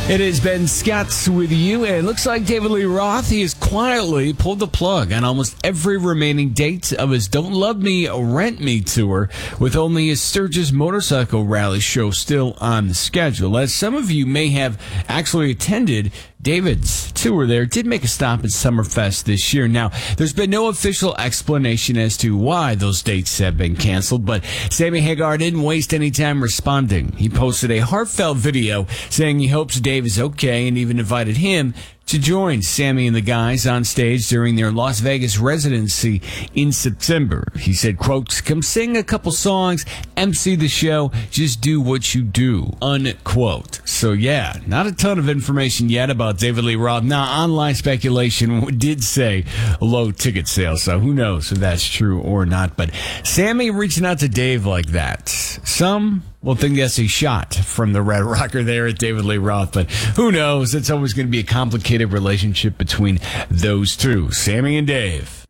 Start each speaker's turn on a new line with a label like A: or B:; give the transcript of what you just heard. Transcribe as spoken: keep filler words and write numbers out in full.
A: It has been Scott's with you, and it looks like David Lee Roth, he has quietly pulled the plug on almost every remaining date of his Don't Love Me, Rent Me tour, with only his Sturgis Motorcycle Rally show still on the schedule. As some of you may have actually attended, David's tour there did make a stop at Summerfest this year. Now, there's been no official explanation as to why those dates have been canceled, but Sammy Hagar didn't waste any time responding. He posted a heartfelt video saying he hopes Dave is okay and even invited him to join Sammy and the guys on stage during their Las Vegas residency in September. He said, quote, "Come sing a couple songs, M C the show, just do what you do," unquote. So yeah, not a ton of information yet about David Lee Roth. Now, online speculation did say low ticket sales, so who knows if that's true or not. But Sammy reaching out to Dave like that, some will think that's a shot from the Red Rocker there at David Lee Roth, but who knows? It's always going to be a complicated relationship between those two, Sammy and Dave.